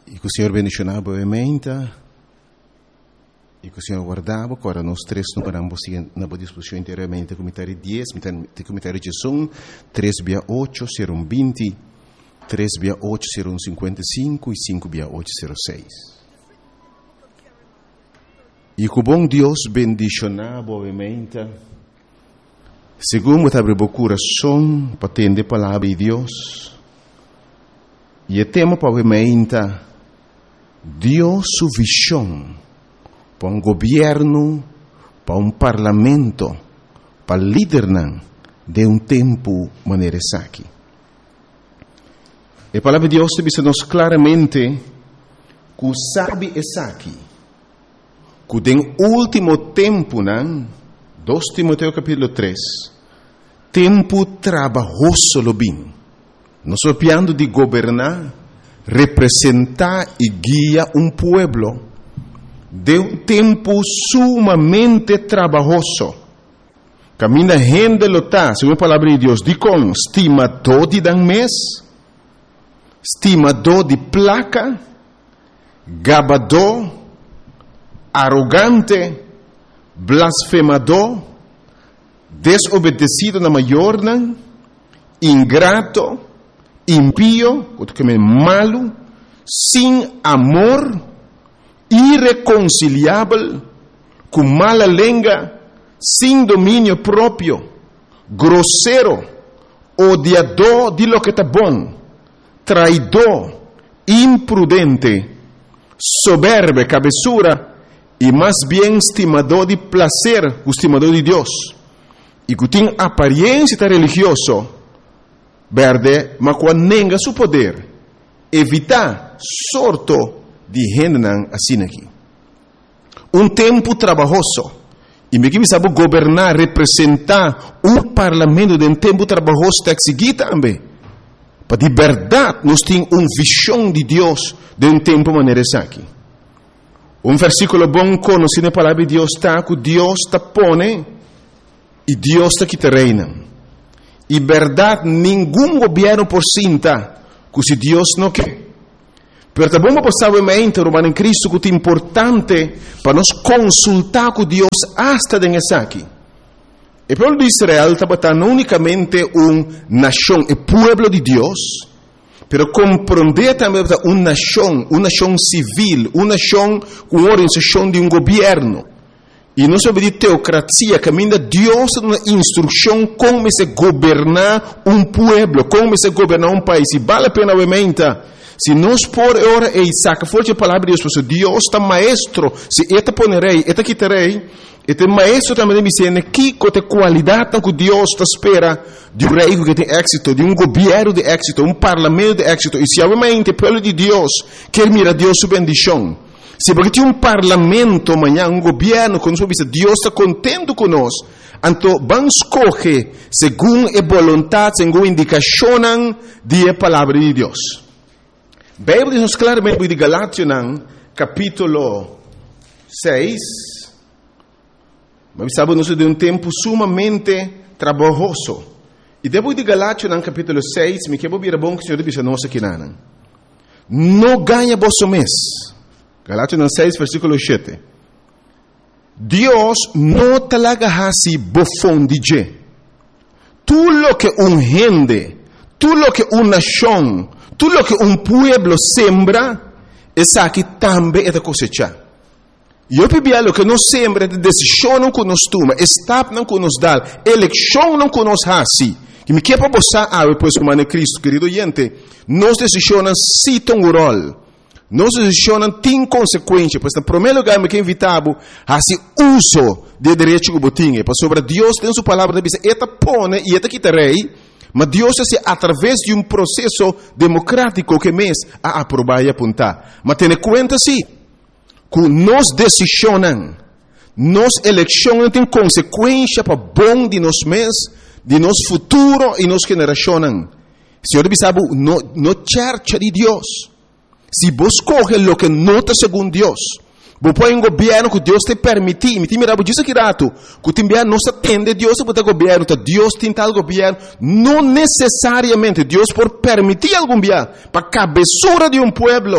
E que o Senhor bendicionava brevemente, e que o Senhor guardava, agora nós três não paramos na discussão inteiramente, o comentário 10, o comentário de som, 3/8, serão 20, 3/8 serão 55 e 5/8 serão 6. E que o bom Deus bendicionava brevemente, segundo abre o coração para atender a palavra de Deus, e o tema brevemente, Deus sua visão para um governo, para um parlamento, para liderar de um tempo maneira aqui. A palavra de Deus diz-nos claramente que sabe essa aqui, que no último tempo, 2 Timoteo capítulo 3, tempo trabalhoso lo bem. Nós estamos de governar, representar e guiar um pueblo de um tempo sumamente trabalhoso. Camina gente lota, segundo a palavra de Deus, de com estimador de dan mês, estimador de placa, gabador, arrogante, blasfemador, desobedecido na maior, ingrato, impío, malo, sem amor, irreconciliável, com mala língua, sem domínio próprio, grosseiro, odiador de lo que está bom, traidor, imprudente, soberbo, cabeçura, e mais bem estimador de prazer, estimador de Deus, e que tem aparência religiosa, verde, mas quando nega seu poder, evitar sorto de gente assim aqui. Um tempo trabalhoso, e me que sabe governar, representar um parlamento de um tempo trabalhoso tem que seguir também. Para de verdade, nós temos uma visão de Deus de um tempo maneira aqui. Um versículo bom conhecido na palavra de Deus está que Deus está pone e Deus está que te reina. E verdade, nenhum governo por cinta que se Deus não quer. Pero tá bom para saber mente, Romano em Cristo, que é importante para nós consultar com Deus hasta nessa aqui. O povo de Israel está não unicamente uma nação, o povo de Deus, pero compreender também uma nação civil, uma nação com organização de um governo. E não sobre de teocracia, caminha Deus uma instrução como se governar um povo, como se governar um país. E vale a pena obviamente, se nós por hora e saca forte a palavra de Deus, porque Deus está maestro, se eta ponerei, eta quitarei, este maestro também me ensina que com a qualidade que Deus está espera de um rei que tem êxito, de um governo de êxito, um parlamento de êxito. E se obviamente o povo de Deus quer mirar Deus sua bendição, se porque tem um parlamento amanhã, um governo, quando Deus está contente conosco, então vamos escolher segundo a vontade, segundo a indicação da palavra de Deus. A Bíblia diz claramente de Galátias, capítulo 6, mas sabemos de um tempo sumamente trabalhoso. E depois de Galátias, capítulo 6, me quero vir bom que o Senhor diz a nós aqui, não ganha vosso mês. Galátias 6, versículo 7. Deus não talaga hasi bofão de je. Tudo lo que gente, tudo lo que nação, tudo lo que pueblo sembra, essa aqui também é de cosechar. E eu pedi lo que nós sembra, de decisão não que nos toma, estado não que nos dá, eleição não que nos hasi. Que me quer para você, depois como é Cristo, querido gente, nós decisões citam o rol. Nós decisões têm consequência, pois, no primeiro lugar, me quer invitar a esse uso de direito que botinha, pois sobre Deus tem sua palavra, diz, eta pone e eta quitarei, mas Deus é através de um processo democrático que mês a aprovar e apontar. Mas tenha conta sim, que nós decisões, nós eleições têm consequência para bom de nós mesmos, de nosso futuro e nossa geração. Senhor, sabe, no church de Deus. Se você coge o que não está segundo Deus, você põe um governo que Deus te permite, me mira, diz aqui rato, que o governo não se atende a Deus, porque o governo, Deus tem tal governo, não necessariamente Deus por permitir algum governo, para a cabeçura de um pueblo,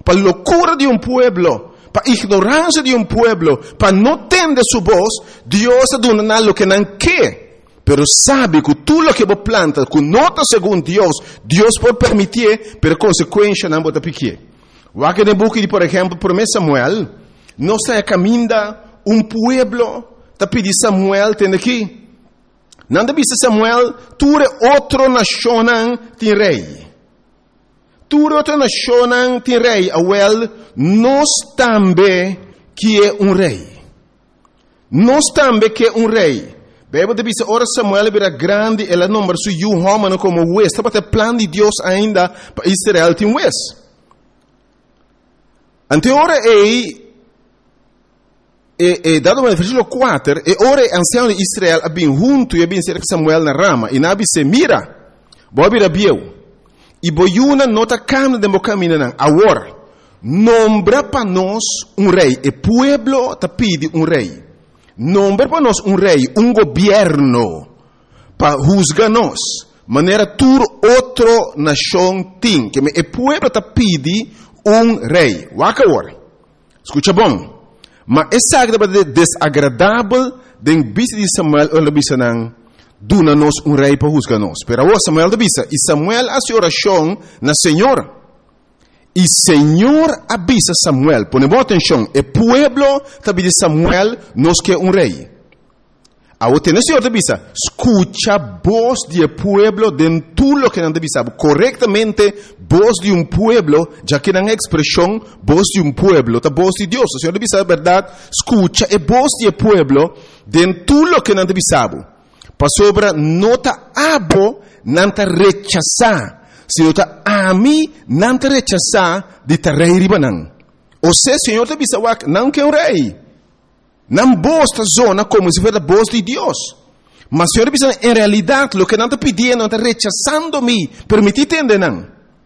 para a loucura de pueblo, para a ignorância de pueblo, para não entender sua voz, Deus está dando o que não quer. Pero sabe que tudo o que você planta, que nota segundo Deus, Deus pode permitir, pero consequência não pode pequer. O que no book de, por exemplo, 1 Samuel, não está caminhando pueblo, está pedindo Samuel, tem aqui. Não deve ser Samuel, tu é outra nação tem rei. Tu é outra nação tem rei. Awel, nós também que é rei. Nós também que é rei. Bíblia deve ser, ora Samuel era grande, ela número su homem como juez. Está para o plano de Deus ainda para Israel tem juez. Ante ora dado no versículo 4, e ora ancião de Israel abin junto e abin cerca Samuel na rama, e nabi se mira, bobi rabieu, e boiuna nota cam de caminho nan, agora, nombra para nós rei, e pueblo te pide rei, nombra para nós rei, governo, para juzgar nós, maneira tur outro nação tem, que e pueblo te pide rei, waka agora, escuta bom, mas essa é desagradável den vista de Samuel ou da vista não duna nos rei para juzgar nós. Pero agora Samuel da vista e Samuel hace oração na Senhor. E Senhor avisa Samuel, põe boa atenção, e pueblo também de Samuel nos quer rei. Agora tem o Senhor da vista, escucha voz de pueblo de tudo o que não deve saber corretamente voz de pueblo, já que não é expressão voz de pueblo, a voz de Deus. O Senhor deve saber a verdade, escucha a voz de pueblo de tudo o que não deve saber. Para sobre nota abo não te rechazar, se nota a mim não te rechazar de te rei ribanan. Ou seja, o Senhor deve saber não que rei. Não bosta zona como se fosse a voz de Deus. Mas o Senhor diz, em realidade, o que não está pedindo, não está rechazando-me. Permite entender, não.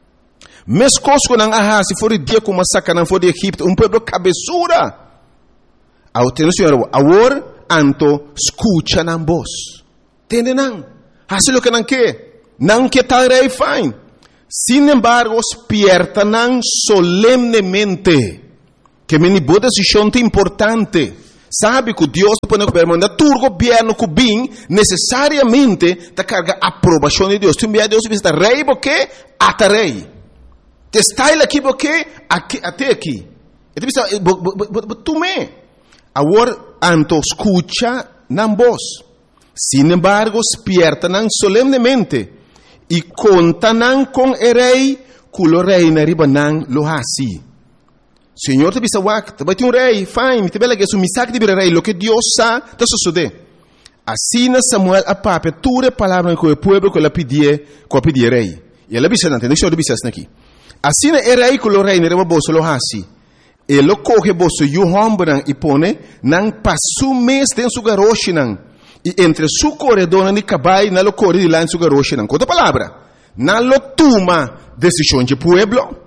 Mas coisas que não há, se for o dia como massacre, não for de Egipto, pueblo cabeçura. Ao ter o Senhor, agora, anto, escucha na voz. Entende, não? Faz o que não quer. Não quer tal rei, fine. Sin embargo, despierta não solemnemente. Que me boa decisão importante. Sabe que Deus pode governar todo governo que bem necessariamente te carga a aprovação de Deus. Tu envia Deus visita rei porque até rei. Te está aqui porque até aqui. E tu pensa, tu me. Agora, anto escucha na voz. Sin embargo, despierta não solemnemente e conta não com o rei, que o rei na riba não lo hasi. Senhor te bisa wak, te vai ter rei, fine, te bela que su misak de rei, lo que Deus sa, te sucede. Assim Samuel a pape, ture palavra com o povo que ela pedia rei. E ela bisa nante, deixa eu bisa aqui. Assim é rei que o rei ne reba bolso lo hasi. E lo coge bolso yu hombran e pone, nang pasu mes den su garoshi nang. E entre su corredor ni cabai na lo corre de lá em su garoshi nang. Outra palavra, na lo tuma decisão de pueblo.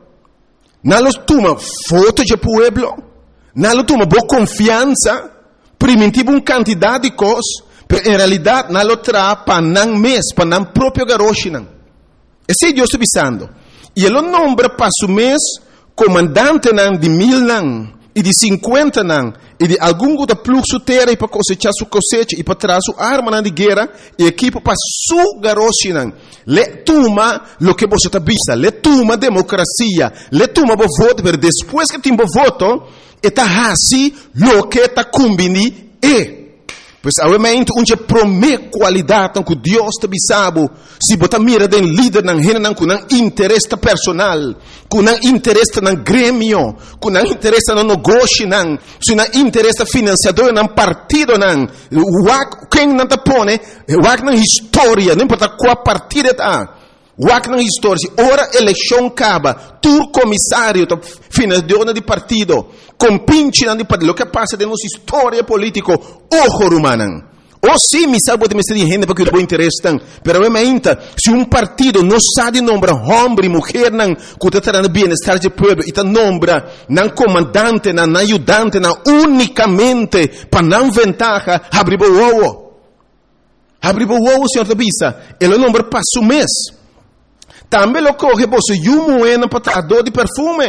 Não los toma foto de pueblo, não los toma boa confiança, primitivo quantidade de coisas, mas em realidade não lo traz para não mês, para não próprio garoche não. Esse é Deus está pensando. E ele nombra para su mês comandante não de 1000 não, e de 50 não, e de algum outro fluxo terra para cosechar sua cosecha e para trazer sua arma não de guerra e equipo para su garoche não. Le toma lo que você está vista, le toma democracia, le toma o voto, mas depois que tem o voto, está assim lo que está combini e. Pois obviamente onde promete qualidade que Deus te bisabo, se botar mira den líder não rena não com interesse personal, com interesse no grêmio, com interesse no negócio não, se não interesse financiador não partido não, quem não te põe, na história, não importa qual partido está. Wak na história, ora eleição acaba, tu comissário, financiador de partido, compinche de partido, o que passa de nossa história política, ojo rumanan. Ou sim, me sabe de me ser gente porque eu interesse tan, pero obviamente, se partido não sabe nombrar homem e mulher não, que está no bem-estar do povo, e nombra não comandante, não ajudante, não unicamente para não ventaja, abrir o ovo. Abrir o ovo, senhor Tabisa, ele nombra passo mês. Também lo coge você e um moeda para dor de perfume.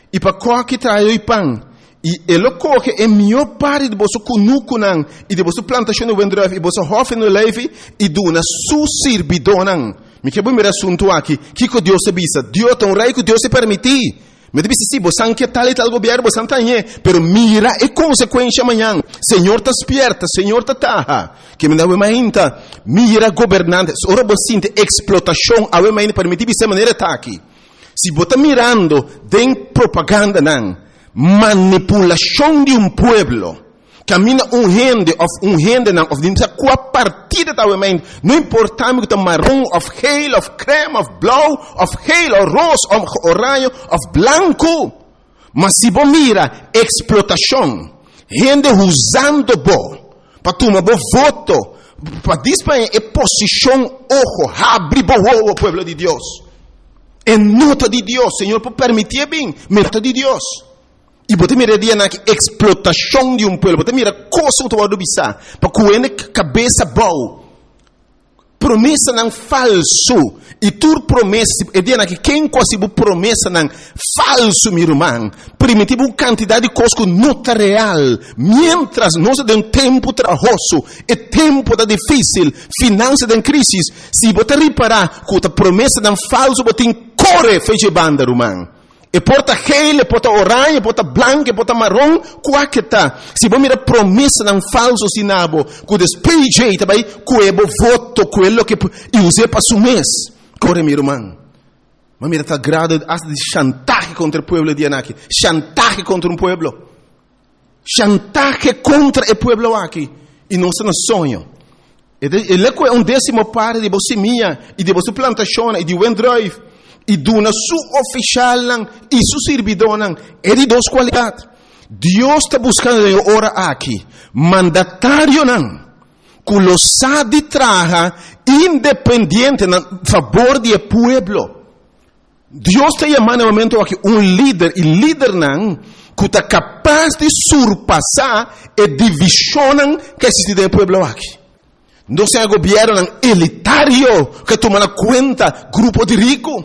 e para coque trai o pão. E ele coque é melhor parte de você kunukunan e de você plantação no wendrive e você hofe no leve e duna su sirbidonan. Me que bom me assunto aqui. Que Deus se bisa. Deus tão rei que Deus se permitir. Me disse sim, você não quer tal e tal governo, você não tem, pero mira é consequência amanhã. Senhor tá despierta, Senhor tá taha. Que me dá uma ainda, mira governante, ora você sente explotação, a uma ainda permitir dessa maneira tá aqui. Se você tá mirando, tem propaganda não, manipulação de pueblo. Camina gente não, of qual partida da uma não importa que tá marrom, of geel, of creme, of blau, of geel, of rosa, of orange, of blanco. Mas se você mira explotação, gente usando bo, para tomar bo voto, para disparar a posição, ojo, abre bo o pueblo de Deus. É nota de Deus, Senhor, por permitir bem, nota de Deus. E você mira na explotação de pueblo, você mira coisa que você bisa, para que cabeça boa. Promessa não falso. E tu promessa, é dia que quem conseguiu promessa não falso, meu irmão. Primitivo uma quantidade de coisas que não está real. Mientras nós temos tempo trabalhoso, é tempo da difícil, finanças em crise. Se você reparar que a promessa não falso, você corre, fecha banda, irmão. E porta gel, e porta orange, e porta branco, e porta marrom, qual que tá? Se você mira promessa não falso sinabo, que despeje também, que é voto, que é o que eu usei para o mês. Corre, meu irmão. Mas mira, tá grado de chantaje contra o povo de Anaki. Chantaje contra um povo. Chantaje contra o povo aqui. E não se nos sonho. Ele é um décimo parte de você minha, e de você plantação, e de wendrive. E duna su oficial e su servidor é de duas qualidades. Deus está buscando ora aqui mandatário que lo sabe traga independente a favor do povo. Deus está chamando no momento aqui líder e líder que está capaz de surpassar a divisão que existe no povo aqui. Não é um governo elitário que toma na conta grupo de ricos.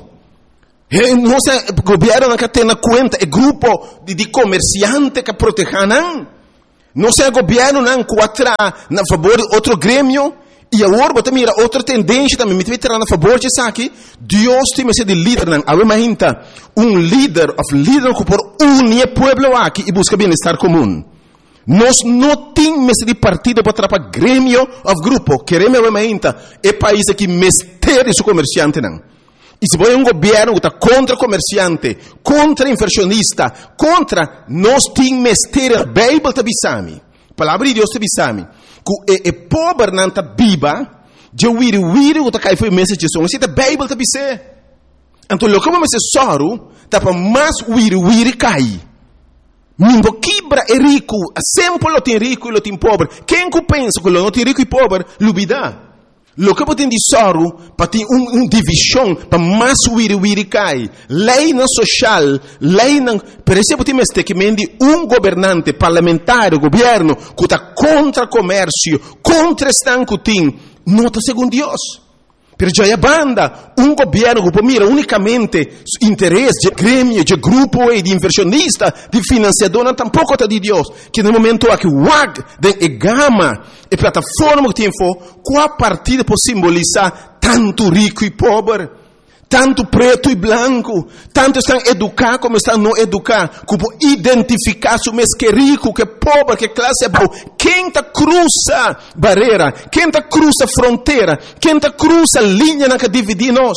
Não é o governo que tem na conta é grupo de comerciantes que protegem. Não é o governo que atrai a favor de outro grêmio. E agora você mira outra tendência também. Me vai a favor disso aqui. Deus tem que ser de líder. Imagina líder que por unir o povo aqui e busca bem-estar comum. Nós não temos de partido para atrapalhar grêmio ou grupo. Queremos imagina é país que mestre seu comerciante E se você é um governo que está contra comerciante, contra inversionista, contra nós temos mestre, a Bíblia está bisami. A palavra de Deus está bisami. Que é pobre não está viva, de wiri que está caindo foi mensagem de a Bíblia está bisé. Então, o que vamos dizer soro, está para mais wiri cai. Mingo quebra é rico, sempre lo tem rico e lo tem pobre. Quem que pensa que lo não tem rico e pobre, lubida. Lo que pode dizer para ter divisão para mais wiri cai. Lei não social, lei não. Por exemplo, tem que mendi governante parlamentar, governo que está contra comércio, contra estanco tem, não está segundo Deus. Pero já é banda, governo que mira unicamente interesse de grêmio, de grupo e de inversionista, de financiador, não tampouco está de Deus. Que no momento aqui WAG, de gama e plataforma que tem qual partida pode simbolizar tanto rico e pobre, tanto preto e branco, tanto estão educados como estão não educados, que pode identificar se mês que é rico, que é pobre, que classe é boa. Quem está cruza barreira, quem está cruza fronteira, quem está cruza linha que divide nós.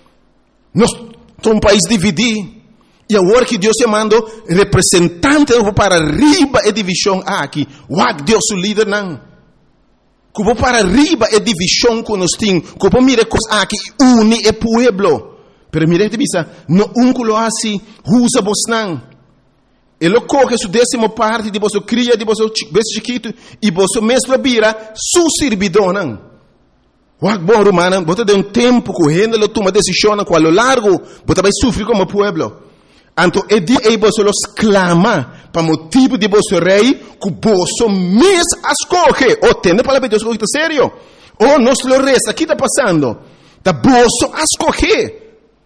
Nós somos um país dividido. E agora que Deus mandou representante para arriba a divisão aqui. Uau, Deus o líder não. Que vou para arriba a divisão que nós temos. Que vou mirar coisas aqui une o povo. Pero mire que bisa, no que lo assim, usa vos não. Ele coge sua décima parte de vosso cria, de vosso chiquito, e vosso mesmo vira su servidor não. Uau, bom, romano, você tem tempo que a gente toma decisão a lo largo, você vai sofrer como povo. Então, é dia que você los clama para motivo de vosso rei, que você mesmo escolhe. Ou tem a palavra de Deus que está sério? Ou nós lo resta, o que está passando? Está você escolhe.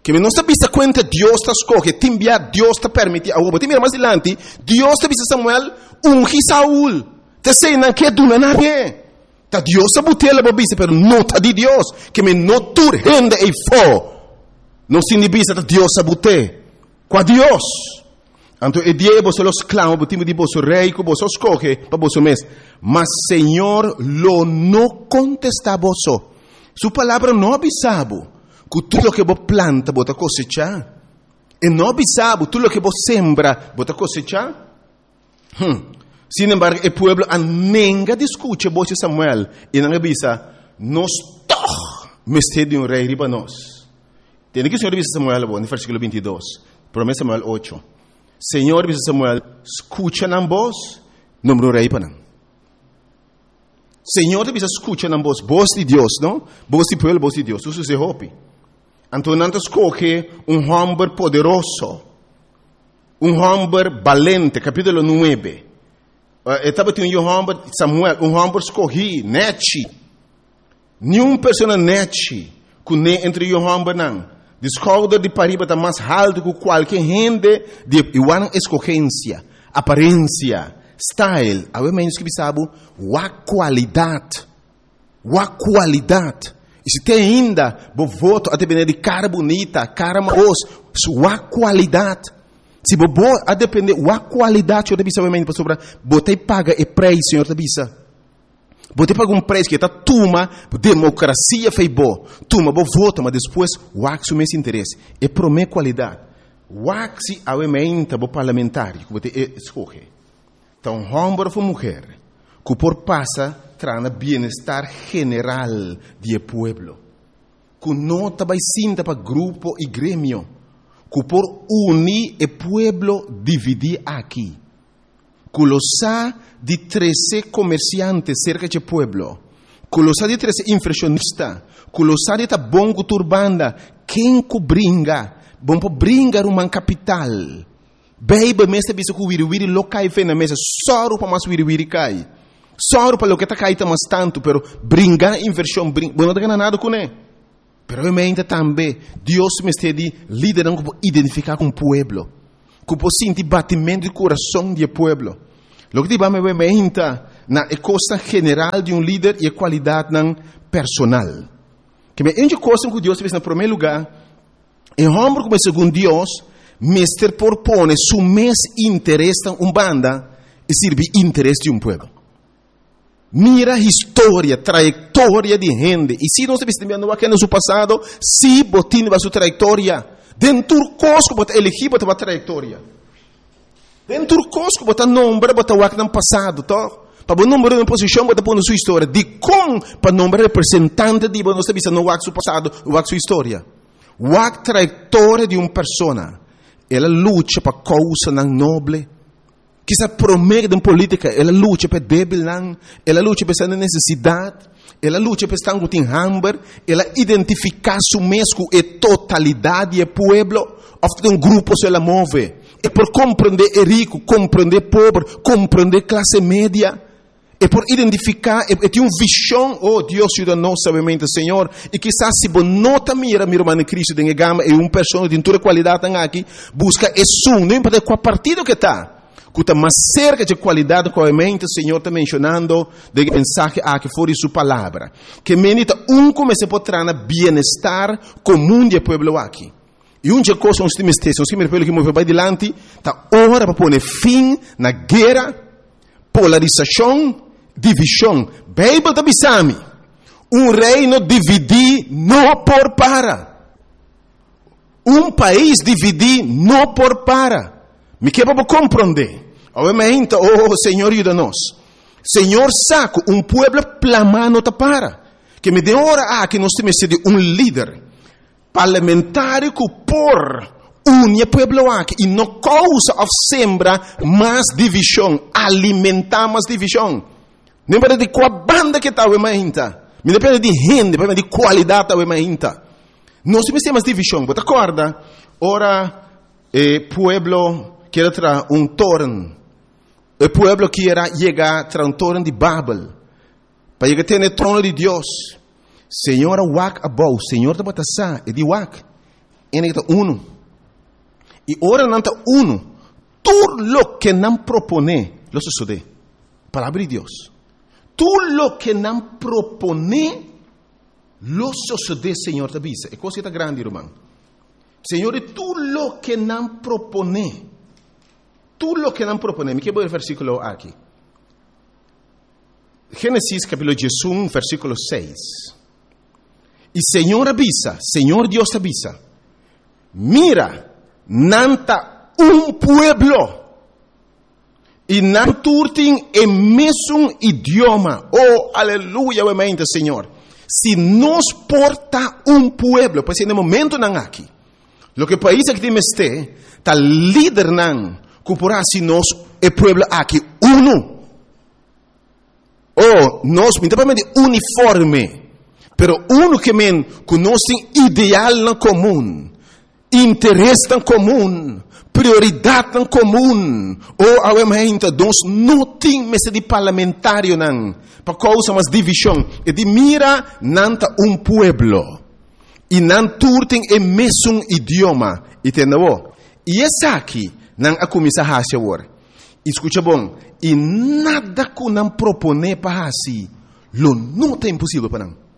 Que me não está vista cuenta Dios te escoge, te envia, Dios te permite. Agora, te mira mais adiante, Dios te vista Samuel, ungi Saúl. Te sei não que tu não é. Ta Dios a butela babisa, pero não ta de Dios. Que me não turhende e fo. Não se inibisa ta Dios a bute. Qua Dios. Anto e die vos los clamo, botimo di vos rei, que vos escoge, pa vos mes. Mas Señor lo no contesta vosso. Su palabra no avisabo. Que tudo que vos planta, vos cosechar. E não avisabo, tudo que vos sembra, vos cosechar. Sin embargo, el pueblo anenga discute voz de Samuel e não avisa, nós toch mestre de rei riba nós. Tem que o Senhor avisa Samuel, no versículo 22, promessa Samuel 8. Senhor avisa Samuel, escucha na voz, número rei para não. Senhor avisa, escucha na voz de Deus, não? Voz de pueblo, voz de Deus. Isso se hope. Então, não escoge homem poderoso, homem valente, capítulo 9. Estava tendo homem, Samuel, homem escolhi, nete. Nenhuma pessoa nete, que entre homem não. Descobre de pariba está mais alto que qualquer gente de igual escorrência, aparência, style. A menos que sabe, a qualidade. E se tem ainda, vou voto a depender de cara bonita, cara maos, sua qualidade. Se você a depender da qualidade, eu devia saber sobre você paga o preço, senhor devia. Você paga preço que está tuma democracia fez bom, tuma bo vota, mas depois wax o meu interesse. É pro minha qualidade. Wax a emenda bo parlamentar, que você escolhe. Então, homem ou mulher, que por passa trana bem-estar general do povo, que não vai sinta para grupo e grêmio. Que por unir o pueblo dividir aqui. Que los ha de 13 comerciantes cerca do pueblo. Que los ha de 13 inflacionistas. Que los ha de esta bongo turbanda. Quem que bringa? Bom para bringar uma capital. Baby, mesa bisa que wiri lo cai fe na mesa. Soro para mais wiri cai. Soro para lo que está caída mais tanto. Pero bringar inversão. Bueno, não tem nada com ele. Pero realmente também, Deus me está liderando para identificar com o povo. Para sentir batimento de coração do povo. Lo que vamos ver na coisa general de líder e a qualidade personal. Que é uma coisa que Deus fez no primeiro lugar. É homem como segundo Deus, mestre propõe seu mesmo interesse em banda e serve interesse de povo. Mira a história, trajetória de gente. E se nós estamos vendo aqui no seu passado, se botin a sua trajetória, dentro do cosco, bota elegir, bota a trajetória. Dentro do cosco, bota nome, bota o que no passado, tá? Para o número de posição, bota a sua história. De como, para o nome representante de nós estamos no seu passado, o sua história. A trajetória de uma pessoa, ela luta para causa nobre. Que se promete em política, ela luta para débil, ela luta para essa necessidade, ela luta para estar com hambre, ela identifica su mesmo e totalidade do povo, ou um grupo se ela move. É por compreender o rico, compreender o pobre, compreender a classe média, é por identificar, é ter uma visão, oh Deus ajuda nós, sabemente, Senhor, e quizás se você não mira irmão Cristo de gama, e uma pessoa de toda qualidade aqui, busca isso, não importa qual partido que está. Que está mais cerca de qualidade que o Senhor está mencionando de mensagem que for sua palavra. Que menita comece a trazer bem-estar comum do povo aqui. E coisa nós temos que o povo que move para adiante, está hora para pôr fim na guerra, polarização, divisão. Bíblia está bisami. Reino dividir não por para. País dividir não por para. Me quer para compreender. Obviamente, oh Senhor, ajuda-nos. Senhor, saco, pueblo plamano te para. Que me dê hora que nós temos de líder parlamentar que por une pueblo aqui e não causa ou sembra mais divisão, alimentar mais divisão. Não depende de qual banda que está o imagina. Não depende de gente, depende de qualidade o imagina. Nós temos mais divisão. Você acorda? Ora, pueblo quer trazer torno. O pueblo quer chegar a torno de Babel. Para chegar a ter o trono de Deus. Senhor, wak abou. Senhor, te batasa. E di wak. enigta uno. E ora nanta uno. Todo lo que não propone, lo sucede. Palavra de Deus. Tudo lo que não propone, lo sucede, Senhor, te avisa. É coisa grande, irmão. Senhor, tudo lo que não propone. Tudo lo que não propone. Me quero ver o versículo aqui. Gênesis capítulo 11, versículo 6. E Senhor avisa, Senhor Deus avisa. Mira, nanta pueblo. E não turtem o mesmo idioma. Oh, aleluia, mente, Senhor. Se nos porta pueblo, pois no momento não aqui. Lo que país que temos está líder não, cupora se nós o pueblo aqui uno. Oh, nós principalmente uniforme, pero uno que men conhece ideal na comum, interesse na comum, prioridade na comum. Oh, awementa, nós não temos de parlamentário não, para causa mas divisão. E de mira nanta pueblo. E não turtem o mesmo idioma. Entendeu? E essa aqui não a começar a fazer agora. Escuta bom. E nada que não propone para assim, lo não é impossível para não.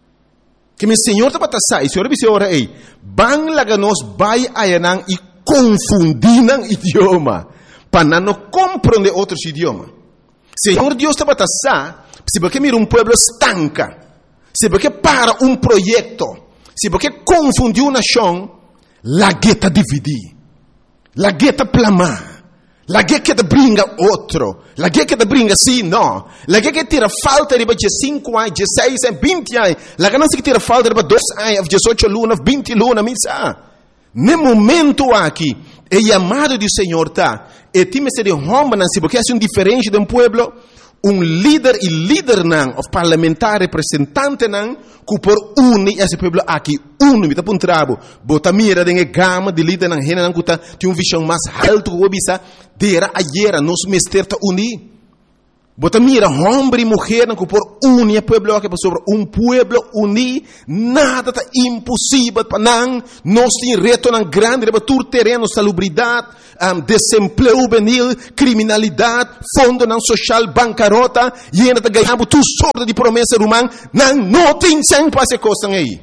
Que meu Senhor está para passar. E o Senhor disse ora aí, bang laga nós vai ayanang e confundir o idioma, para não compreender outros idiomas. Senhor Deus está para passar, se porque mira pueblo estanca, se porque para projeto, se porque confundiu uma nação, la gueta dividir, la gueta plamar. La guerra que brinca outro. La guerra que brinca sim, não. La guerra que tira falta de 5 anos, 16 anos, 20 anos. La ganância que tira falta de 2 anos, 18 lunas, 20 lunas, missa. No momento aqui, é chamado do Senhor, tá? E time se de homem, se porque é diferente de pueblo, líder e líder não, o parlamentar representante não, que por unir esse pueblo aqui, me tá puntrabo, bota mira de gama de líder não, rena não que tem visão mais alto que o bisa, dera ayer nos mester ta unir. Bota mira, homem e mulher não que por unir o pueblo aqui, sobre pueblo unir, nada tá impossível para não, nós tem reto não grande, para tur terreno, salubridade, desemprego juvenil, criminalidade, fundo não social, bancarrota, e ainda está ganhando tu sorte de promessa humana, não tem sem passe coisa aí.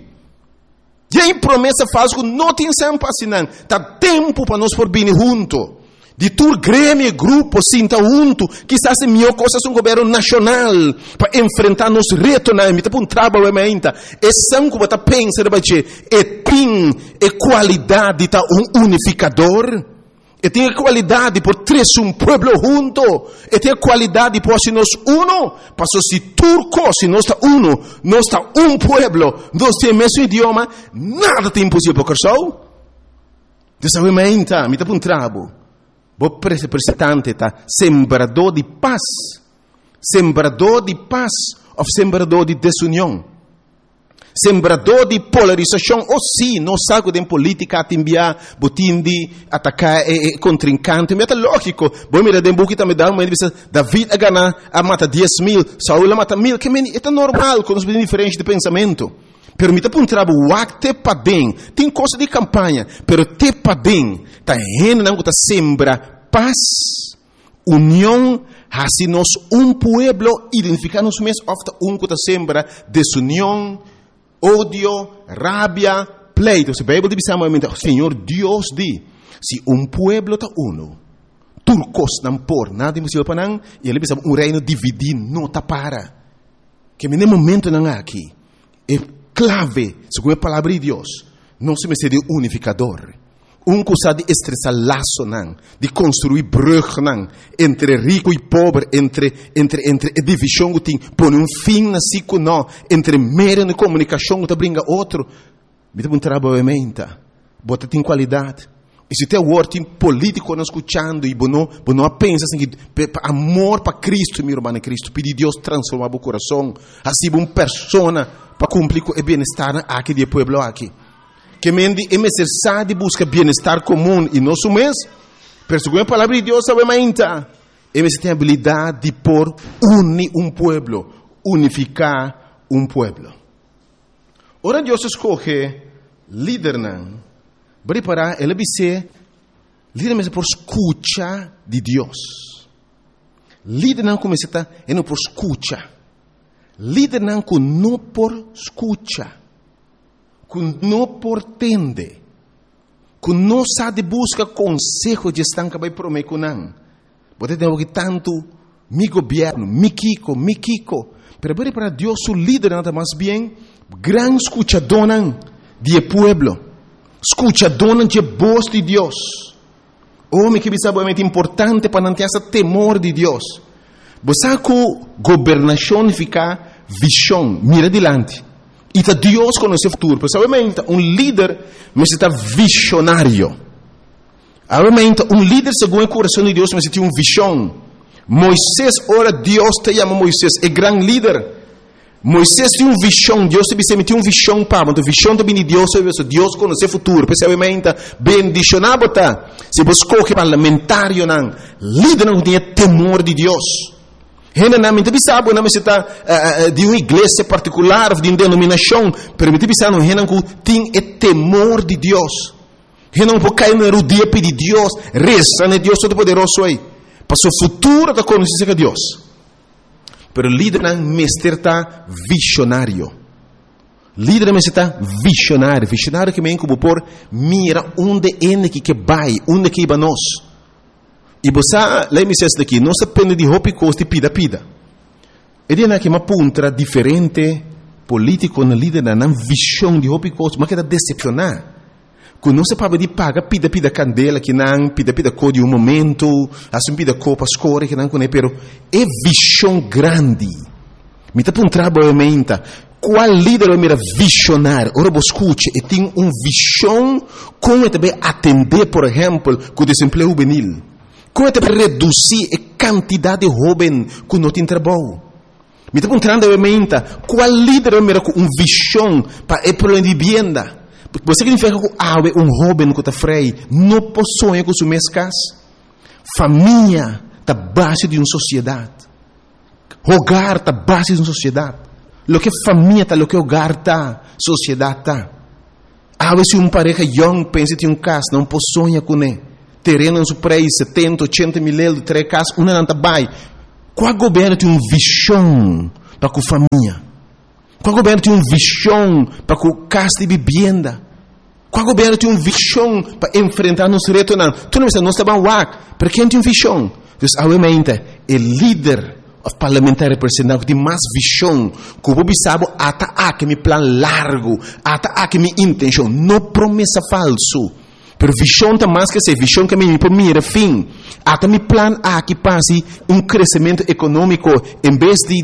E aí promessa falsa, não tem sem passe não, tá tempo para nós por vir junto. De tur grêmio, grupo, sinta junto, quizás é melhor coisa um governo nacional, para enfrentar nos retos, não, me tá para trabalho, ainda, é sangue para pensar, é tem qualidade, tá unificador, e tem qualidade por três pueblo junto, e tem qualidade por se nós uno, para se turco, se nós está uno, nós está pueblo, nós temos o mesmo idioma, nada tem impossível por causa. Dessa ainda, me tá para trabalho. O representante está sembrador de paz ou sembrador de desunião, sembrador de polarização. Ou sim, não sabe de política a enviar, botim de atacar contrincante, mas é lógico. Bom, mira, de buque também dá uma divisão. David a ganhar, a mata 10.000, Saúl a mata 1.000, que é normal, com os diferentes de pensamento. Permita para trabalho, te para bem, tem coisa de campanha, pero te para bem, tá rendo não tá sembra paz, união, assim nós pueblo identificar-nos mesmo, ofta que tá sembra desunião, ódio, rabia, pleito. Se a Bíblia diz amamente, Senhor Deus diz, se pueblo tá uno, turcos não por nada impossível para não, e ele diz reino dividido não tá para, que no momento não aqui, é clave, segundo a palavra de Deus, não se me seria unificador. Que sabe de estressar laço, não, de construir brug, não, entre rico e pobre, entre divisão que tem, pôr fim na ciclo, não, entre meio de comunicação que brinca outro, me dá trabalho ementa, bota tem qualidade. E se tem word político não escutando, e não pensa assim, amor para Cristo, meu irmão Cristo, pedir Deus transformar o coração, assim uma pessoa para cumprir com o bem-estar aqui do povo aqui. Que mendi é necessário de buscar bem-estar comum e nosso mês, pero segundo a palavra de Deus, sabe ainda, é necessário a habilidade de por unir pueblo, unificar pueblo. Ora Deus escolhe líder não, Preparar, ele dice, líder por escucha de Dios. Líder não começa é não por escucha. Líder não por escucha. Não por tende. Não sabe busca consejo de estar que vai prometer com não. Pode ter que tanto mi governo, mi Kiko. Pero para Deus o líder nada mais bem gran escuchador de pueblo. Escuchador de voz de Deus. Homem que é muito importante para não ter esse temor de Deus. Você que governação fica visão, mira adiante. E tá Deus conhece o futuro. Pessoalmente, líder necessita visionário. Obviamente, líder segundo o coração de Deus necessita visão. Moisés, ora Deus te chama Moisés, é grande líder. Moisés tinha visão, Deus te tinha visão para, mas a visão também de Deus, Deus conhece o futuro. Pessoalmente, bendicionado tá. Se você escolhe parlamentário, líder não tem temor de Deus. Hena na mente bisabo na meseta de uma igreja particular, de uma denominação, permite bisabo hena que tem temor de Deus. Hena não pode cair na rodia pedir Deus, reza na Deus todo poderoso aí. Para o futuro da conhecer de Deus. Pero líder não mestre tá visionário. Líder não está visionário. Visionário que vem como por mira onde é que vai, onde que vai nós. E você, lá me diz daqui, não se depende de roupa e costa e pida. E daí que uma ponta diferente, político, na líder, na visão de roupa e costa, mas que está decepcionar. Quando não se pode de paga, pida candela, que não, pida cor de momento, assim pida cor para escolher, que não conhece, pero é visão grande. Me está para um trabalho, qual líder é mira visionário? Ora, você escute, e tem visão como também atender, por exemplo, com o desemprego juvenil. Como é que reduzir a quantidade de jovens que não tem trabalho? Me está perguntando, obviamente, qual líder é com visão para o problema de vivienda? Porque você significa que jovem que está freio, não possui com sua casa. Família está base de uma sociedade. Hogar está base de uma sociedade. Lo que família está, lo que hogar está, sociedade está. Se uma pareja young pensa em casa, não possui com ele. Terreno no preço, 70, 80 mil euros, 3 casas, uma não vai. Qual governo tem uma visão para a família? Qual governo tem uma visão para a casa de vivenda? Qual governo tem uma visão para enfrentar nos retos? Tu não está bom, para quem tem visão? Então, obviamente, o líder parlamentar representante tem mais visão, que o sabe até me plano largo, até me intenção, não promessa falso. Pero visão está mais que ser visão que me mira fim. Até mi plan que passe crescimento econômico em vez de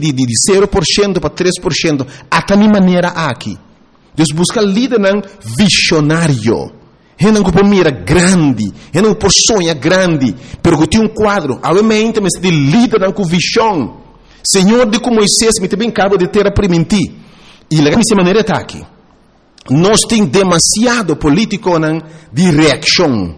0% para 3%. Até mi maneira aqui. Deus busca líder visionário. Ele não mira grande. Ele não sonha grande. Pero que tem quadro. Obviamente, mas de líder com visão. Senhor, de como Moisés me também acaba de ter a permitir. E a minha maneira está aqui. Nós temos demasiado político de reação.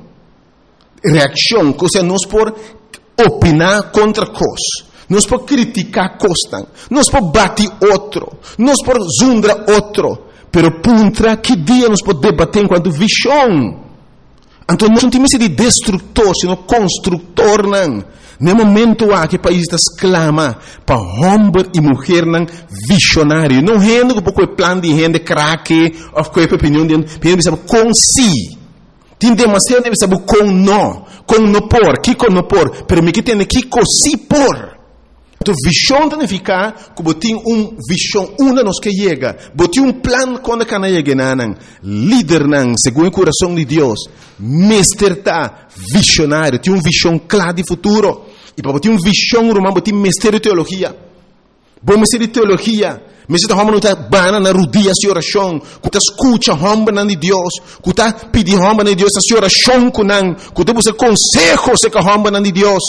Reação, ou seja, nós por opinar contra coisas. Nós por criticar coisas. Nós por bater outro. Nós por zundar outro. Pero contra que dia nós podemos debater enquanto visão? Então nós não temos de destrutor, sino construtor. No momento que o país está exclama para homem e mulher visionário. Não é que pouco plano de gente craque, ou qualquer opinião de gente com si. Tem demasiado de saber com não por, que com não por, pero me que tem que com si por. Então visão significa que tem visão uma nos que chega, tem plano quando cana chega líder segundo o coração de Deus, mestre tá visionário, tem visão clara de futuro. E para ter visão romana, tem mestre de teologia. Bom mestre de teologia, mestre de homem não está bana na rodia de oração, que está escuta homem de Deus, que está pedindo homem de Deus a oração com não, que está buscando consejo se com homem de Deus.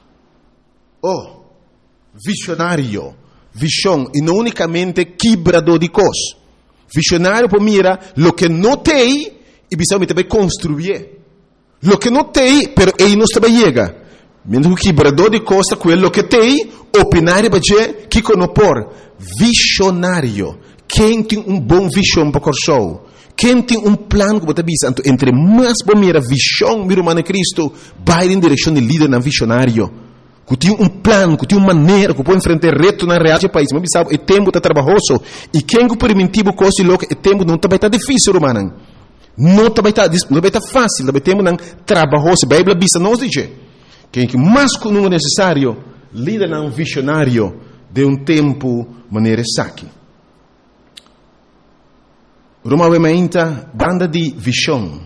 Visionário, visão, e não unicamente quebrador de coisas. Visionário para mira lo que não tem e precisa também construir. Lo que não tem, pero ele não está chega. Mesmo que quebrador de costa, quello que tem, opinário para dizer, que não por. Visionário. Quem tem bom visão para o show? Quem tem plano que você visa, entre mais bom mira visão, mira humana Cristo, vai em direção de líder não visionário. Que tem plano, que tem maneira, que pode enfrentar reto na realidade do país. Mas sabe, o tempo está trabalhoso. E quem que permitivo coisa louca, o tempo não vai estar difícil, humano. Não vai estar fácil, vai tempo não trabalhoso. A Bíblia diz, não diz. Quem que mais que não é necessário, líder não visionário de tempo maneira saque. Roma vementa banda de visão,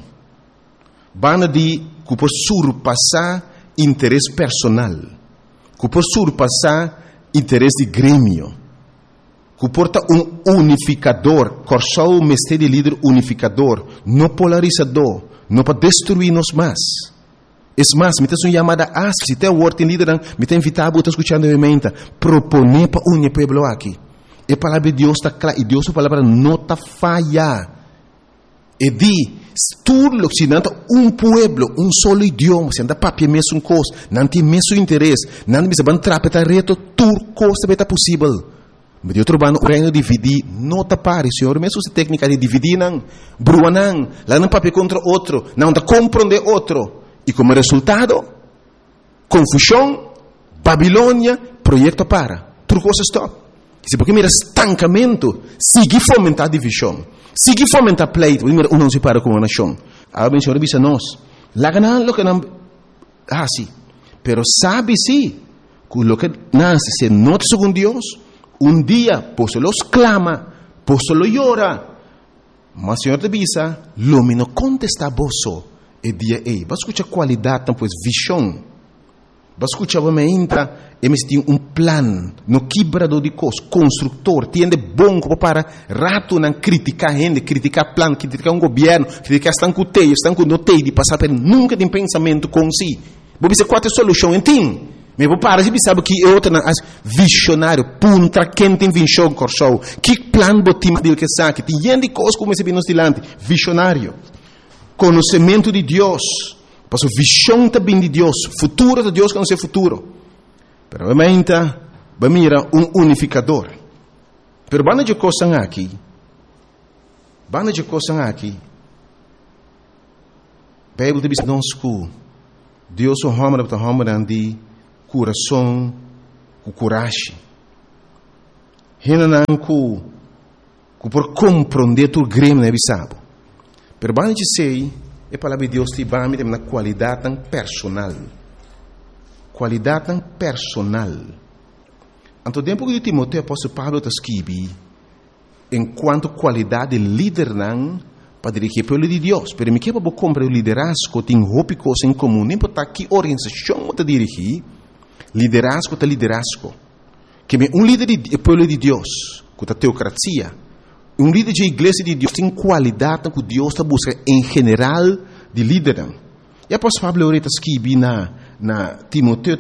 banda de que pode surpassar interesse personal, que pode surpassar interesse de grêmio, que porta unificador, corsal o mestre de líder unificador, não polarizador, não para destruir-nos mais. É mais, me tem uma chamada asp, se tem o word em líder, me tem invitado a escutar novamente, proponer para unir o povo aqui. A palavra de Deus está clara, e Deus a palavra não está falha. E diz, tudo que se não pueblo, solo idioma, se não papia mesmo coisa, não tem mesmo interesse, não tem mesmo trapeta reto, tudo coisa vai estar possível. Mas eu trabalho no reino de dividir, não está pare, Senhor, mesmo essa técnica de dividir, não, brua não, lá não papia contra outro, não está compreender outro. E como resultado, confusão, Babilônia, projeto para, tudo coisa stop. Se porque mira estancamento, sigue fomentar divisão, sigue fomentar pleito, mira não se para como nação. Agora o Senhor diz a nós, lá ganan lo que não, sim, pero sabe sim, que lo que nace se nota según Dios, dia, pues los clama, pues lo llora, mas o Senhor te diz, lo me no contesta vosso, e dia ei, vai escutar qualidade, pues visão. Vai escutar, vai entra, eles têm plano, no quebrador de coisas, construtor, tem bom para rato não criticar gente, criticar plano, criticar governo, criticar estão com teio, estão com notei de passar por nunca tem pensamento com si. Vou dizer qual é a solução, entende? Mas vou parar, você sabe que é outra visionário, punta, quem tem visão, corsou, que plano botim dele que sabe, tem gente de coisas como esse nos dilante, visionário, conhecimento de Deus. Porque a visão também de Deus, futuro de Deus que não é futuro. Pero obviamente, mira unificador. Pero banda de coisas aqui, a Bíblia diz nós que Deus é um homem de coração, com coragem. Renan que por compreender tu grêmio, né, sabe? Pero banda de sei, a palavra de Deus te vai me na qualidade tão personal. Qualidade tão personal. Anto tempo que Timoteo, apóstolo Pablo está escrevendo, enquanto qualidade de líder não para dirigir o povo de Deus. Pero me quer para comprar o liderazgo, tem roupa coisa em comum, nem para que organização está dirigir, liderazgo está liderazgo. Que líder do povo de Deus, com a teocracia, líder de igreja de Deus tem qualidade que Deus está buscando em geral de líder. E após Pablo está escrevendo na Timoteo,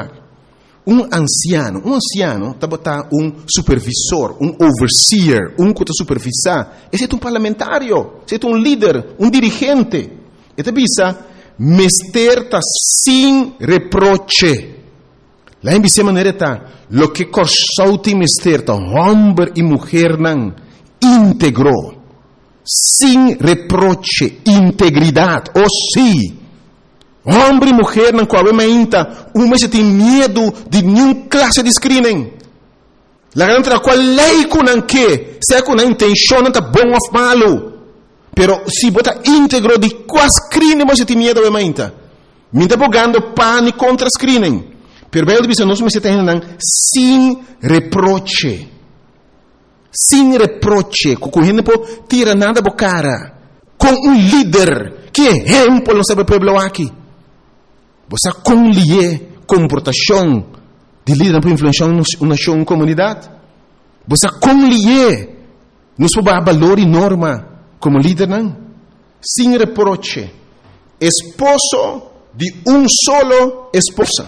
anciano está botar supervisor, overseer, que está supervisar. Esse é parlamentário, esse é líder, dirigente. Ele diz, mester está sem reproche. Lá em Bíblia maneira está, lo que corsou tem mester está, homem e mulher não, íntegro, sem reproche, integridade, ou sim, homem e mulher não coabita, se tem medo de nenhuma classe de screening. La grande qual lei que não quer, se com a intenção não está bom ou malo, pero se bota íntegro de qual screening você tem medo de ainda, me está bogando pânico contra screening, pero bem diz nós se tem sem reproche. Sem reproche, com gente não tira nada da cara, com líder, que exemplo não sabe o povo aqui. Você conlier comportação de líder para influenciar uma nação, uma comunidade. Você conlier nos valor e norma como líder, não? Sem reproche, esposo de solo esposa.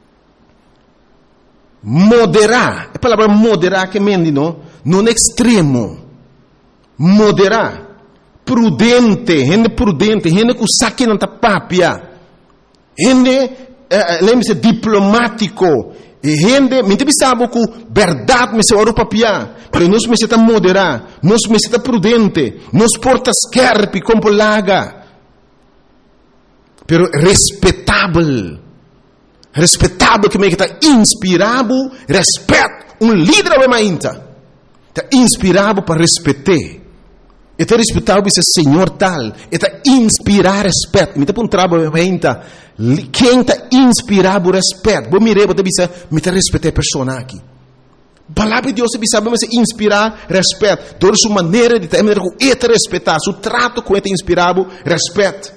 Moderar, a palavra moderar que mendi, não é extremo. Moderar, prudente, gente que saque não está papia. Lembre-se, diplomático, E gente, me sabe que verdade me se ora papia, pero nós me se tá moderar, nós me se tá prudente, nós porta scarpe como laga, pero respeitável que me está inspirado, respeito, líder é mainta, está inspirado para respeitar. Está respeitado esse Senhor tal, está inspirar respeito. Me está trabalho ainda. Quem está inspirado respeito? Vou mirar, vou dizer, me está respeitar a pessoa aqui. Palavra de Deus sabe me inspirar respeito. Toda sua maneira de ter, está respeitar, seu trato com ele inspirado respeito.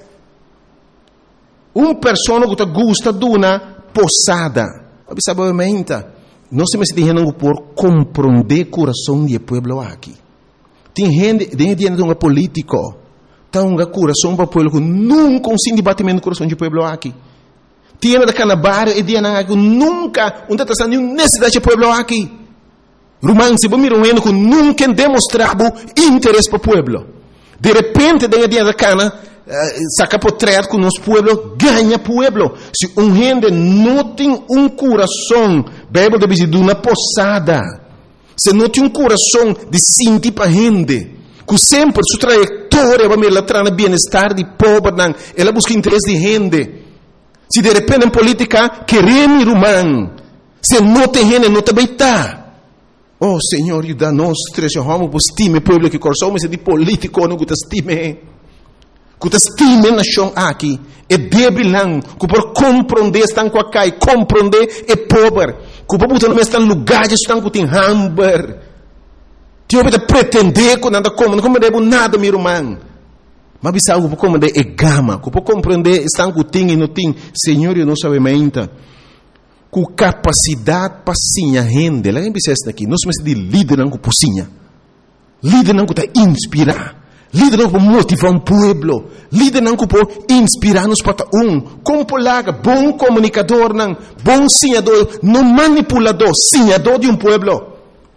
Uma pessoa que gosta de uma posada, sabe me ainda. Não se me dizendo por compreender o coração do povo aqui. Tem gente um político, tem um coração para o povo que nunca consegue batimento no coração do povo aqui. Tem da canabar e tem que nunca não está nenhuma necessidade do povo aqui. Romano, se você mirar que nunca demonstrado interesse para o povo. De repente, tem da cana, saca portrait com nosso povo, ganha povo. Se gente não tem um coração, Bíblia deve dizer de uma posada. Se não tem um coração de sentir para a gente, que sempre sua trajetória vai me levar no bem-estar de pobre, ela busca interesse de gente. Se de repente em política queremos romano, se não tem gente, não também está. Oh Senhor, ajuda-nos, trechamos para estimar o povo que coração, mas de político não que estime. Que estime a nação aqui, é débil não, que por compreender estão com a cai, compreender é pobre. Que o povo não está em lugares estão com tem hamburger. Tio pode pretender que nada como, não compreende nada meu irmão. Mas bisa o povo compreender é gama, que o povo compreender estão com tem e não tem. Senhor, eu não sabe ainda. Com capacidade para sinha rende, lá em Bicesta aqui, nós somos de líder não com pocinha. Líder não que está inspirar. Líder não para motivar um povo. Líder não para inspirar-nos para como polaga, bom comunicador, não, bom sinhador, não manipulador, sinhador de um povo.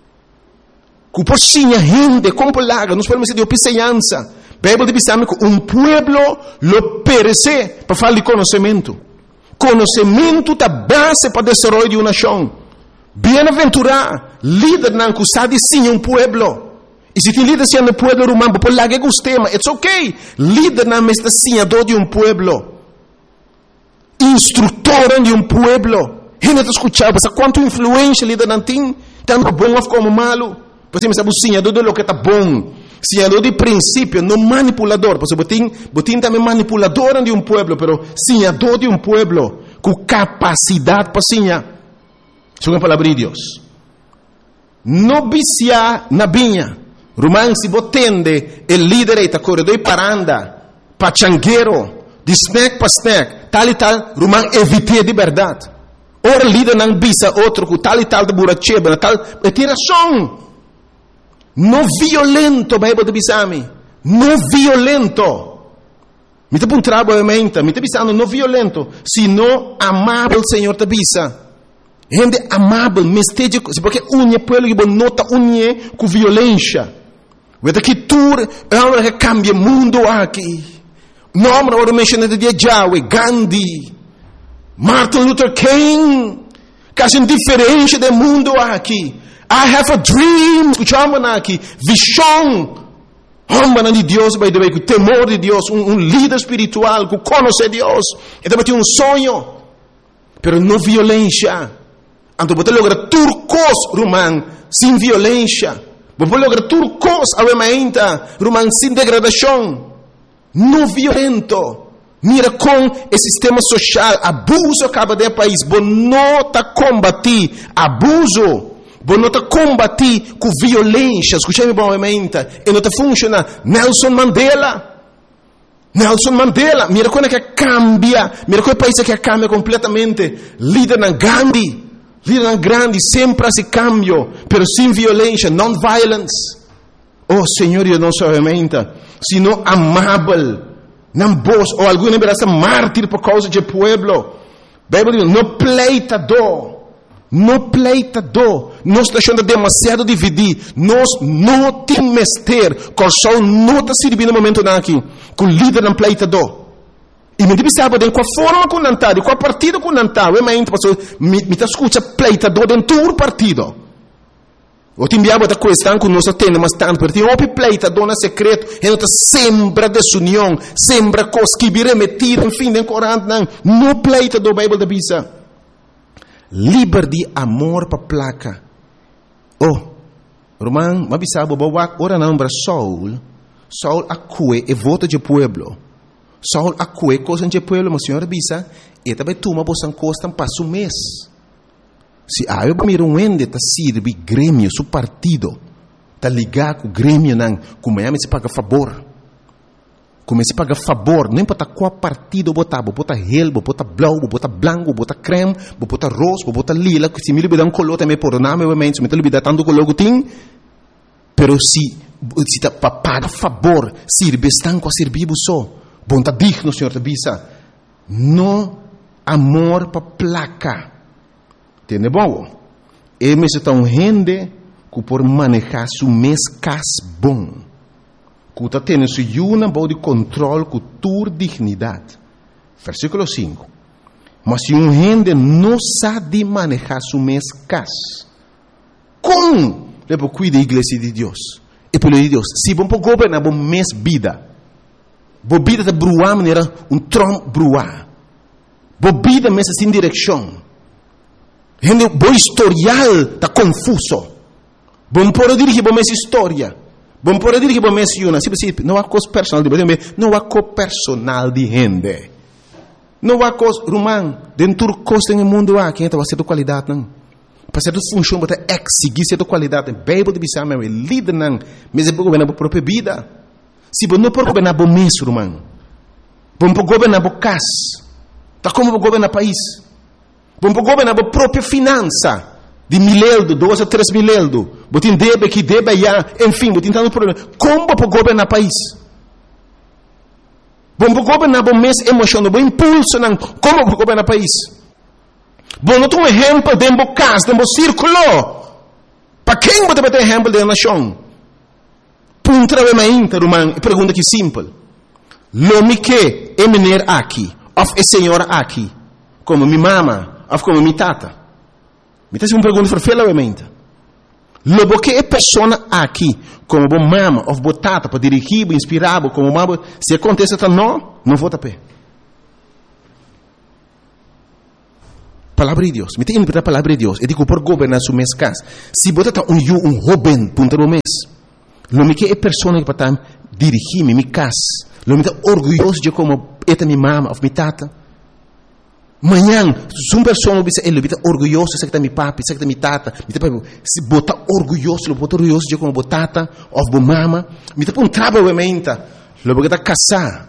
Que por sinha gente, como polaga, nós podemos dizer de opicenhança. Bíblia diz que um povo lo perece para falar de conhecimento. Conhecimento é a base para o desenvolvimento de uma nação. Bem-aventurado, líder não que sabe sim um povo. E se tem líder sendo povo romano, por lá que gostema, it's okay. Líder não é senhador de um povo. Instrutor de um povo. Gente está escutando, mas quanto influência líder não tem, tanto bom como malo. Porque você sabe o senhador de lo que está bom. Senhador de princípio, não manipulador. Porque você também manipulador de um povo, mas senhador de um povo, com capacidade para senhar. Isso é a palavra de Deus. Não vicia na vinha. Romano, se você tende, o líder está corredor para andar, pachangueiro, de snack para snack, tal e tal, Romano, evite de verdade. Ora, líder não bisa outro, com tal e tal de buracheba, tal, é tiração. Não violento, Bíblia de bisami. Não violento. Me te puntrabo a mente, me te bisando não violento, sino amável, Senhor te bisa. Gente amável, mesteja, porque unha pueblo que nota unha com violência. Vede que tudo é algo que cambia o mundo aqui. Nome agora mencionado de Yahweh, Gandhi, Martin Luther King, quase diferente do mundo aqui. I have a dream, escutamos aqui, visão. Homem de Deus, by the way, com temor de Deus, líder espiritual, que conhece Deus. E também tem um sonho, pero não violência. Então, você logra turcos, romano, sem violência. Você logra turcos, ainda, romano, sem degradação. Não violento. Mira com o sistema social, abuso acaba de país. Você não está combater abuso. Você não está combater com violência. Escutei-me bem, e não está funcionando. Nelson Mandela, mira como é que cambia. Mira como é o país que cambia completamente. Líder na Gandhi. Líder grande, sempre esse cambio, pero sem violência, non-violence. Oh, Senhor, eu não somente, sino amável, não vos, ou alguma vez mártir por causa do povo. Bíblia diz, não pleitador, nós está achando demasiado dividir, nós não temos mestre, coração não está servindo no momento aqui, com líder não pleitador. E me deve saber com a forma que não com a partida que não está. Eu me escuta pleita do dentro do partido. Eu te enviava da questão que nós temos, mas tanto porque o pleita dona secreto, e não sembra desunião, sembra coisas que virem metidas, enfim, de Corão, não pleita do Bíblia da Bisa. Liberdade, amor para placa. Oh, Román, mas sabe, ora não para Saul acue e vota de pueblo. Saul acue coisa de pueblo, mas senhora Bisa, e também toma bosan costa passo um mês. Se eu miro ende tá sirve grêmio, su partido, tá ligado com o grêmio não, como é se paga favor. Como se paga favor, não importa qual partido botar, bota hel, bota blau, bota branco, bota creme, bota rosa, bota lila, se me libera color também por nome, obviamente, se me libera tanto color que tem, pero se tá paga favor, sirve estão com a servir só, bom tá digno, senhor da bisa, no amor para placa. Entende bom? E me se tão rende que por manejar su mês cas bom. Que está tendo su uma boa de controle com tua dignidade. Versículo 5. Mas se rende não sabe manejar su mês cas, como le può cuidar a igreja de Deus? E pelo de Deus, se bom para governar bom mês vida, bom vida de bruar maneira trom bruar, bom vida mês sem direção. Gente, bom historial está confuso. Bom pode dirigir bom essa história. Bom pode dirigir bom essa uma. Não há coisa personal de gente. Não há coisa personal de gente. Não há coisa, Román, dentro do coisa no mundo há quem está fazendo qualidade não. Para ser função para exigir certa qualidade. Bíblia de bisama é líder não. Mas é para governar a própria vida. Se bom não pode governar bom mês, Román. Bom para governar bom casa. Tá como para governar país. Bom para governar a própria finança de 1.000 euros, 2 a 3 mil euros. Botin debe que debe já, enfim, botin tanto problema. Como para governar o país? Bom para governar bom mês emocional, bom impulso, não. Como para governar o país? Bom, não tem um exemplo dentro do casa, dentro do círculo. Para quem você vai ter exemplo da nação? Punta é inter, Román, pergunta que simples. Lo que é menino aqui, of é senhora aqui, como minha mama. Of como mi tata. Mi tata é uma pergunta farfela, obviamente. Lobo que é pessoa aqui, como bom mama, ou bom tata, para dirigir, inspirar, como mama, se acontece, não vota pé. Palavra de Deus. Me tem interpretar a palavra de Deus. Eu digo por governar su mês casa. Se botar um jovem, punta no mês. Lobo que é pessoa que para dirigir minha casa. Lobo que é orgulhoso de como é minha mama, ou minha tata. Manhã, se uma pessoa ele está orgulhoso, sei que está meu papi, sei que está minha tata, se botar orgulhoso, botar orgulhoso de como botata, ou bo mama, me está um trabalho obviamente, logo que está casar,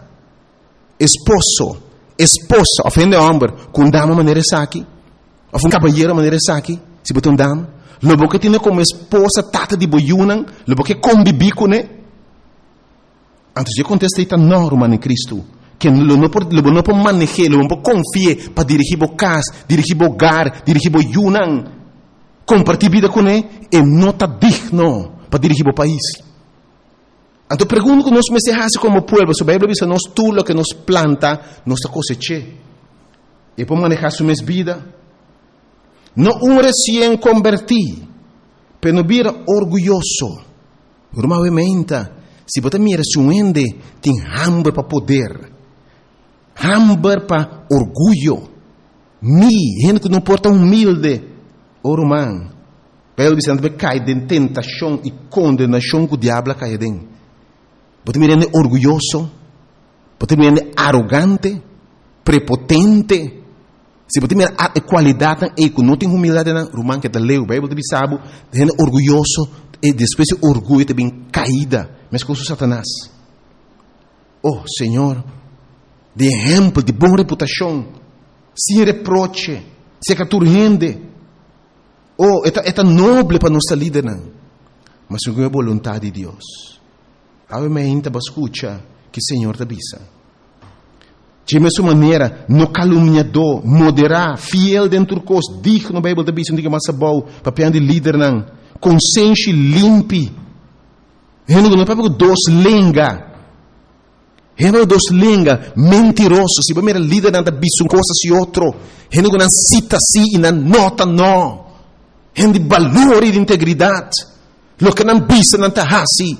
esposa, ofende homem, com dama maneira aqui, ou um cabalheiro maneira aqui, se botar dama, logo que tem como esposa tata de boiunan, logo que convive com ele, antes de acontecer está normal em Cristo. Que não pode manejar, não pode confiar para dirigir o casa, dirigir o hogar, dirigir o yunan, compartilhar vida com ele, e não está digno para dirigir o país. Então, pergunto que nós me se como povo, se a Bíblia diz, nós tudo que nos planta, nós cosecha. E para manejar sua vida, não um recém convertido, mas não vira orgulhoso. Normalmente, se você mira se um ende, tem hambre para poder. Hambre para orgulho. Gente que não porta humilde. O Román. Pelo Vicente cai de tentação e condenação que o diabo cai dentro. Pode me render orgulhoso. Pode me render arrogante. Prepotente. Se pode me render qualidade e que não tem humildade, Román que te leu, Bíblia de Bisabo, rende orgulhoso e depois o orgulho também caída. Mas com o Satanás. Oh, Senhor. De exemplo, de boa reputação, sem reproche, sem que tu rende. Oh, é nobre para nossa líder, não. Mas não é a vontade de Deus. Obviamente, para escutar que o Senhor te avisa. De mesma maneira, no caluniador, moderar, fiel dentro do curso, digno no Bíblia te avisa, não diga mais bom, para pegar de líder, não. Consciente limpe. Não é para doce lenga. Heno dos linga mentiroso, se você líder nanda bisu coisa se outro, heno não cita si e não nota não, heno de valor e de integridade, lo que não bisa não tá hasi.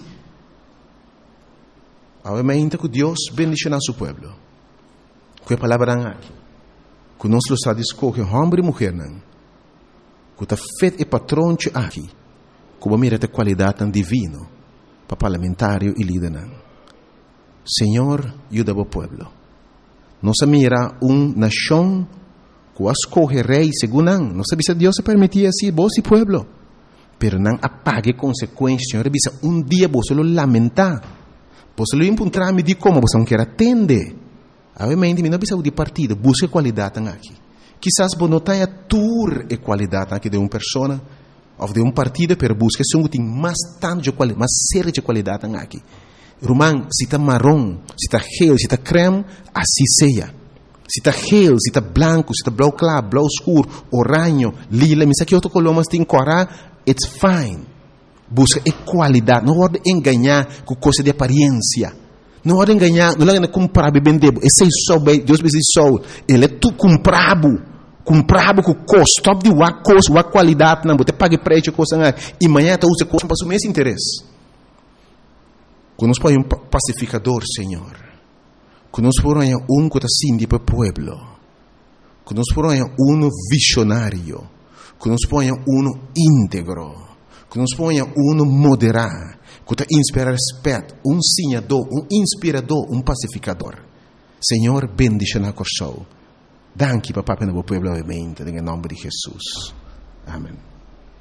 Obviamente que Deus bendice nosso povo, que a palavra aqui, que nós está discorre homem e mulher não, que tá feito e patrão aqui, que vai mirar a qualidade divina para parlamentário e líder não. Senhor, ajuda o povo. Nossa mira nação que escolhe rei segundo não. Não sabe se Deus se permitia assim, você povo. Pero não apague consequências. Senhor, bisa dia você lo lamentar. Você lo encontrar me de como você não quer atender. Obviamente, não bisa de partido, busque qualidade aqui. Quizás você não tenha tour e qualidade aqui de uma pessoa ou de um partido, pero busque something mais tanto de qualidade, mais sério de qualidade aqui. Román, se está marrom, se está gel, se está creme, assim seja. Se está gel, se está branco, se está blau claro, blau escuro, oranho, lila, mas aqui outro color, mas tem cora, it's fine. Busca qualidade, não pode enganar com coisa de aparência. Não pode enganar, não pode comprar bem debo. Esse é só, Deus me diz só, ele é tu comprado com custo, top de uma coisa, uma qualidade, não, você paga preço, coisa, e amanhã você usa coisa para o mesmo interesse. Que nos põe pacificador, Senhor. Que nos põe que está assim para o povo. Que nos põe visionário. Que nos põe íntegro. Que nos põe moderado. Que está inspira respeito. Sinhador, inspirador, pacificador. Senhor, bendice na coração. Danke, papá, para o povo, obviamente, em nome de Jesus. Amém.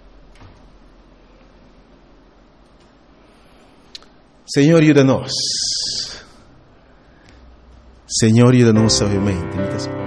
Senhor, ajuda-nos. Senhor, ajuda-nos, obviamente.